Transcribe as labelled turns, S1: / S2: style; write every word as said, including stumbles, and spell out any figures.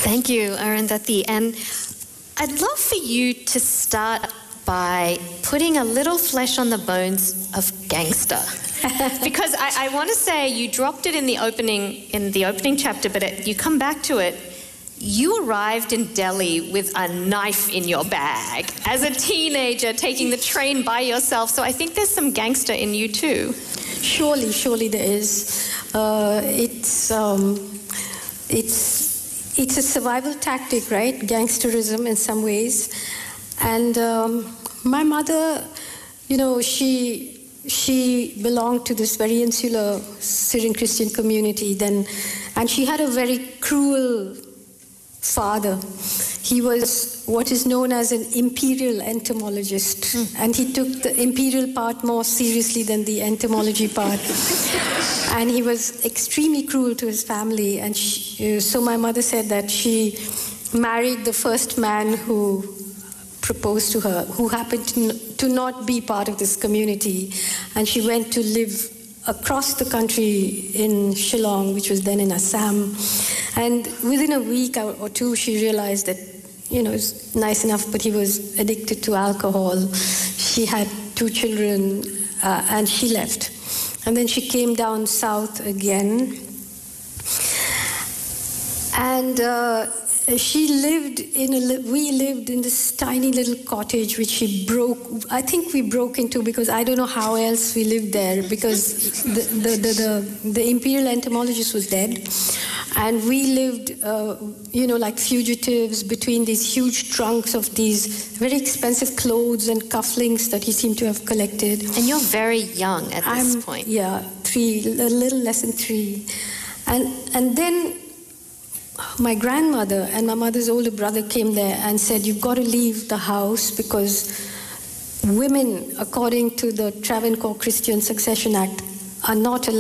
S1: Thank you, Arundhati. And I'd love for you to start by putting a little flesh on the bones of gangster. Because I, I want to say you dropped it in the opening in the opening chapter, but it, you come back to it. You arrived in Delhi with a knife in your bag as a teenager, taking the train by yourself. So I think there's some gangster in you too.
S2: Surely, surely there is. Uh, it's um, it's it's a survival tactic, right? Gangsterism in some ways. And um, my mother, you know, she. She belonged to this very insular Syrian Christian community then, and she had a very cruel father. He was what is known as an imperial entomologist, mm. and he took the imperial part more seriously than the entomology part. And he was extremely cruel to his family, and she, so my mother said that she married the first man who proposed to her, who happened to, to not be part of this community, and she went to live across the country in Shillong, which was then in Assam. And within a week or two, she realized that, you know, it's nice enough, but he was addicted to alcohol. She had two children, uh, and she left. And then she came down south again, and uh, she lived in a, we lived in this tiny little cottage which she broke, I think we broke into because I don't know how else we lived there, because the, the, the, the, the imperial entomologist was dead. And we lived, uh, you know, like fugitives between these huge trunks of these very expensive clothes and cufflinks that he seemed to have collected.
S1: And you're very young at this
S2: I'm,
S1: point.
S2: Yeah, three, a little less than three. And, and then my grandmother and my mother's older brother came there and said, you've got to leave the house because women, according to the Travancore Christian Succession Act, are not allowed